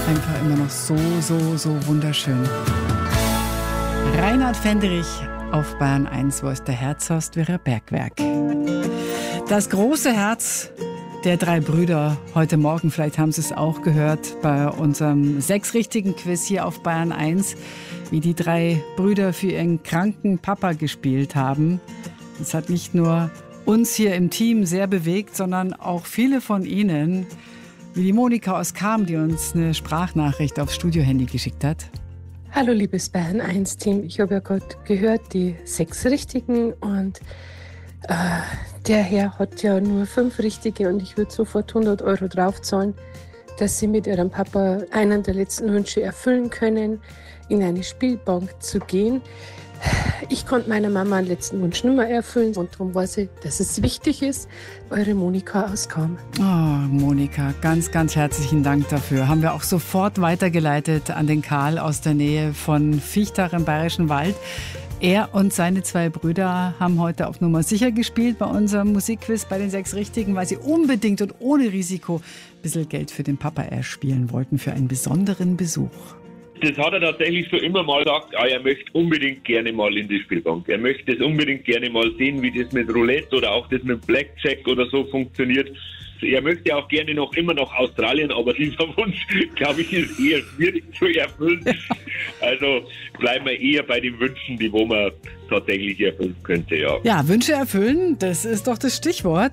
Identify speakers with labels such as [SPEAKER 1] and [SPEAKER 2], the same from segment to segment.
[SPEAKER 1] Einfach immer noch so wunderschön. Reinhard Fendrich auf Bayern 1, wo ist der Herzhorst wäre Bergwerk. Das große Herz der drei Brüder heute Morgen, vielleicht haben Sie es auch gehört, bei unserem 6 richtigen Quiz hier auf Bayern 1, wie die drei Brüder für ihren kranken Papa gespielt haben. Das hat nicht nur uns hier im Team sehr bewegt, sondern auch viele von Ihnen, wie die Monika aus Cham, die uns eine Sprachnachricht aufs Studiohandy geschickt hat.
[SPEAKER 2] Hallo liebes Bayern 1 Team, ich habe ja gerade gehört, die 6 Richtigen und der Herr hat ja nur 5 Richtige und ich würde sofort 100 Euro draufzahlen, dass Sie mit Ihrem Papa einen der letzten Wünsche erfüllen können, in eine Spielbank zu gehen. Ich konnte meiner Mama einen letzten Wunsch nicht mehr erfüllen und darum weiß ich, dass es wichtig ist. Eure Monika aus Cham.
[SPEAKER 1] Oh, Monika, ganz herzlichen Dank dafür. Haben wir auch sofort weitergeleitet an den Karl aus der Nähe von Viechtach im Bayerischen Wald. Er und seine 2 Brüder haben heute auf Nummer sicher gespielt bei unserem Musikquiz bei den 6 Richtigen, weil sie unbedingt und ohne Risiko ein bisschen Geld für den Papa erspielen wollten für einen besonderen Besuch.
[SPEAKER 3] Das hat er tatsächlich schon immer mal gesagt, er möchte unbedingt gerne mal in die Spielbank. Er möchte das unbedingt gerne mal sehen, wie das mit Roulette oder auch das mit Blackjack oder so funktioniert. Er möchte auch gerne noch immer nach Australien, aber dieser Wunsch, glaube ich, ist eher schwierig zu erfüllen. Also bleiben wir eher bei den Wünschen, die wo man tatsächlich erfüllen könnte, ja.
[SPEAKER 1] Ja, Wünsche erfüllen, das ist doch das Stichwort.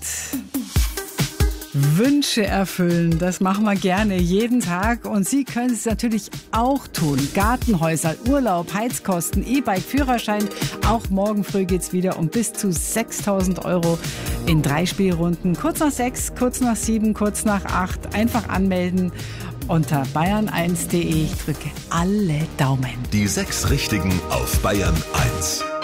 [SPEAKER 1] Wünsche erfüllen, das machen wir gerne jeden Tag und Sie können es natürlich auch tun. Gartenhäuser, Urlaub, Heizkosten, E-Bike, Führerschein. Auch morgen früh geht's wieder um bis zu 6.000 Euro in 3 Spielrunden. Kurz nach 6, kurz nach 7, kurz nach 8. Einfach anmelden unter bayern1.de. Ich drücke alle Daumen.
[SPEAKER 4] Die 6 Richtigen auf Bayern 1.